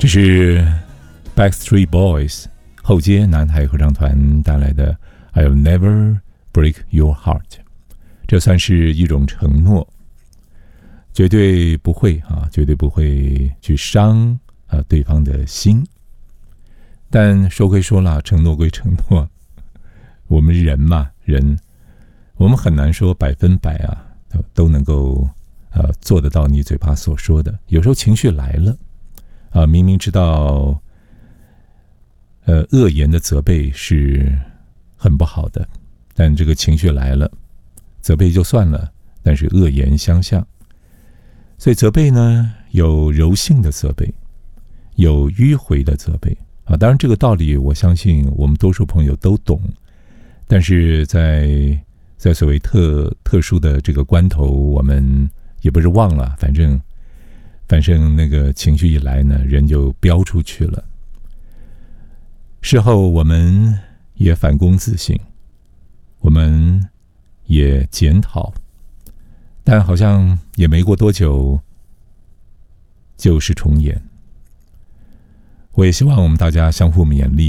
是 Backstreet Boys 后街男孩合唱团带来的 I'll Never Break Your Heart， 这算是一种承诺，绝对不会绝对不会去伤对方的心。但说归说了，承诺归承诺，我们人嘛，我们很难说100%都能够做得到你嘴巴所说的。有时候情绪来了明明知道恶言的责备是很不好的，但这个情绪来了，责备就算了，但是恶言相向。所以责备呢，有柔性的责备，有迂回的责备当然这个道理我相信我们多数朋友都懂，但是在所谓特殊的这个关头，我们也不是忘了，反正那个情绪一来呢，人就飙出去了。事后我们也反躬自省，我们也检讨，但好像也没过多久，旧事重演。我也希望我们大家相互勉励。